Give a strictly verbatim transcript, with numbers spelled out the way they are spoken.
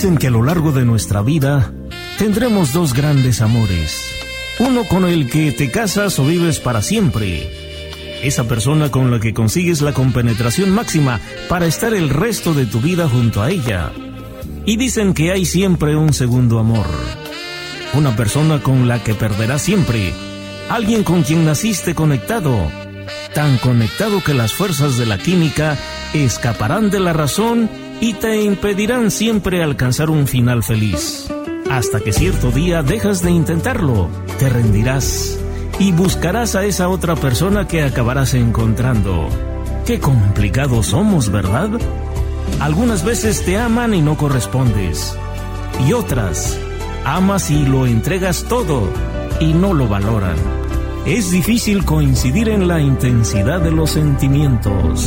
Dicen que a lo largo de nuestra vida tendremos dos grandes amores. Uno con el que te casas o vives para siempre. Esa persona con la que consigues la compenetración máxima para estar el resto de tu vida junto a ella. Y dicen que hay siempre un segundo amor. Una persona con la que perderás siempre. Alguien con quien naciste conectado. Tan conectado que las fuerzas de la química escaparán de la razón y te impedirán siempre alcanzar un final feliz. Hasta que cierto día dejas de intentarlo, te rendirás y buscarás a esa otra persona que acabarás encontrando. Qué complicados somos, ¿verdad? Algunas veces te aman y no correspondes. Y otras, amas y lo entregas todo y no lo valoran. Es difícil coincidir en la intensidad de los sentimientos.